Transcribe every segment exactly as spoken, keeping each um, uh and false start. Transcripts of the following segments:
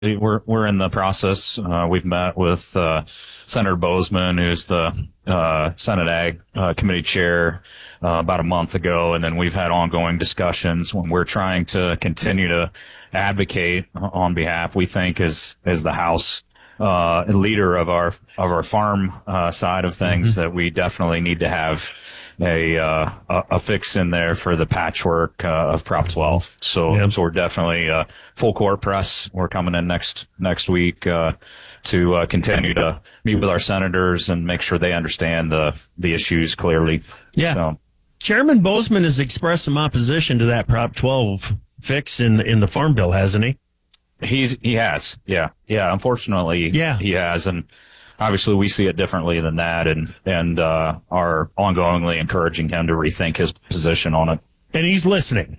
we're we're in the process. Uh, we've met with uh, Senator Bozeman, who's the uh, Senate Ag uh, Committee Chair, uh, about a month ago, and then we've had ongoing discussions when we're trying to continue to advocate on behalf. We think as as the House uh, leader of our of our farm uh, side of things, mm-hmm. that we definitely need to have a uh, a, a fix in there for the patchwork uh, of Prop twelve. So, yep. so we're definitely uh, full court press. We're coming in next next week uh, to uh, continue to meet with our senators and make sure they understand the the issues clearly. Yeah. So, Chairman Bozeman has expressed some opposition to that Prop twelve fix in the, in the Farm Bill, hasn't he? He's he has. Yeah. Yeah. Unfortunately, yeah. he has. And obviously, we see it differently than that, and and uh, are ongoingly encouraging him to rethink his position on it. And he's listening.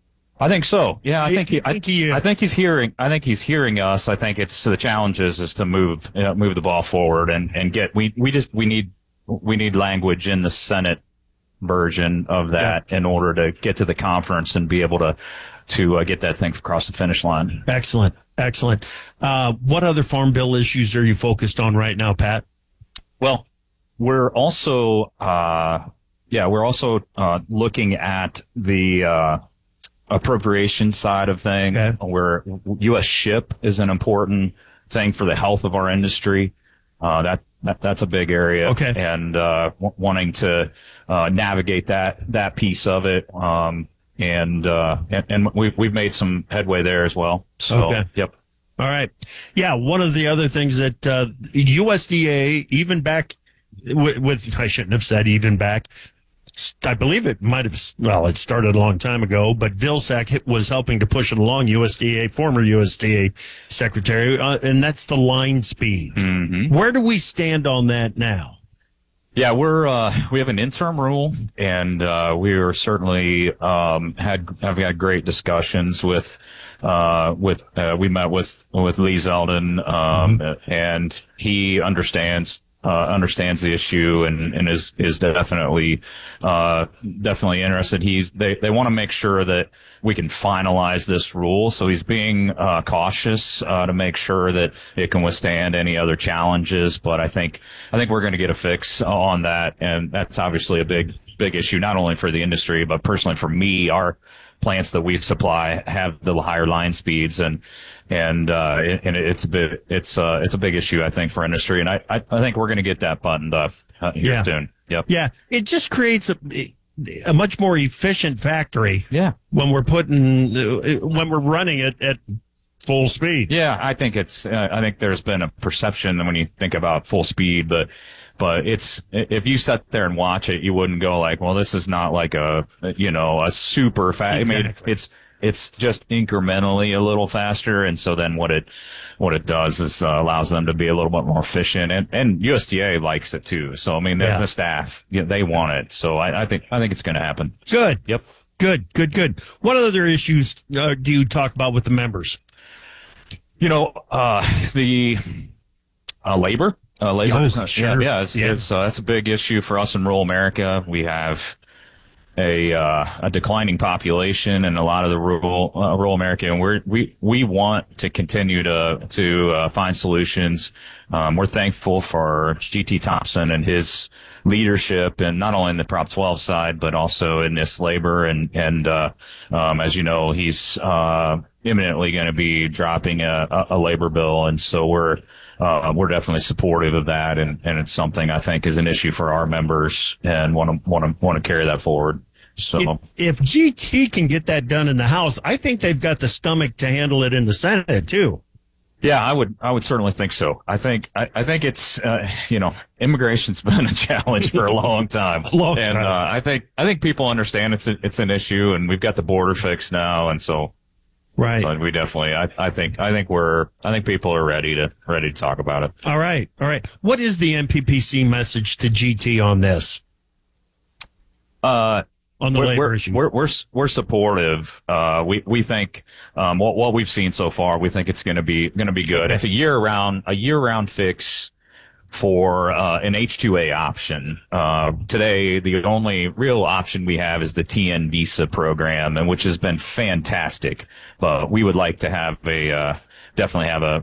I think so. Yeah, I think he. I think, he, I think he's hearing. I think he's hearing us. I think it's the challenge is, is to move you know, move the ball forward and and get. We we just we need we need language in the Senate version of that yeah. in order to get to the conference and be able to to uh, get that thing across the finish line. Excellent. Excellent. Uh, what other Farm Bill issues are you focused on right now, Pat? Well, we're also, uh, yeah, we're also uh, looking at the uh, appropriation side of things. Okay. Where U S chip is an important thing for the health of our industry. Uh, that, that that's a big area. Okay. And uh, w- wanting to uh, navigate that that piece of it. Um, And, uh, and, and we've, we've made some headway there as well. So, okay. Yep. All right. Yeah. One of the other things that, uh, U S D A, even back with, with, I shouldn't have said even back. I believe it might have, well, it started a long time ago, but Vilsack was helping to push it along, U S D A, former U S D A secretary, uh, and that's the line speed. Mm-hmm. Where do we stand on that now? Yeah, we're uh, we have an interim rule, and uh, we are certainly um, had have had great discussions with uh, with uh, we met with with Lee Zeldin, um, mm-hmm. and he understands uh, understands the issue and, and is is definitely uh, definitely interested. He's they they want to make sure that we can finalize this rule, so he's being uh, cautious uh, to make sure that it can withstand any other challenges. But I think I think we're going to get a fix on that, and that's obviously a big big issue not only for the industry but personally for me. Our plants that we supply have the higher line speeds, and and uh, and it's a bit it's uh it's a big issue I think for industry, and I I, I think we're going to get that buttoned up uh, here yeah. soon. Yep. Yeah, it just creates a. a much more efficient factory. Yeah. When we're putting, when we're running it at full speed. Yeah. I think it's, uh, I think there's been a perception when you think about full speed, but, but it's, if you sat there and watch it, you wouldn't go like, well, this is not like a, you know, a super fast. Exactly. I mean, it's, it's just incrementally a little faster. And so then what it, what it does is uh, allows them to be a little bit more efficient, and, and U S D A likes it too. So, I mean, the, yeah. the staff, you know, they want it. So I, I think, I think it's going to happen. Good. Yep. Good, good, good. What other issues uh, do you talk about with the members? You know, uh, the, uh, labor, uh, labor. Oh, sure. Yeah. yeah, it's, yeah. it's, uh, that's a big issue for us in rural America. We have a uh, a declining population in a lot of the rural uh, rural America, and we're, we we want to continue to to uh, find solutions. Um, we're thankful for G T Thompson and his leadership, and not only in the Prop twelve side, but also in this labor. And and uh, um, as you know, he's uh, imminently going to be dropping a, a labor bill, and so we're. Uh, we're definitely supportive of that, and, and it's something I think is an issue for our members, and want to want to want to carry that forward. So, if, if G T can get that done in the House, I think they've got the stomach to handle it in the Senate too. Yeah, I would I would certainly think so. I think I, I think it's uh, you know, immigration's been a challenge for a long time, a long and time. Uh, I think I think people understand it's a, it's an issue, and we've got the border fixed now, and so. Right. But we definitely, I, I think, I think we're, I think people are ready to, ready to talk about it. All right. All right. What is the M P P C message to G T on this? Uh, on the we're, labor we're, issue. We're, we're, we're supportive. Uh, we, we think, um, what, what we've seen so far, we think it's going to be, going to be good. It's a year round, a year round fix for uh, an H two A option. Uh, today, the only real option we have is the T N visa program, and which has been fantastic. But we would like to have a uh, definitely have a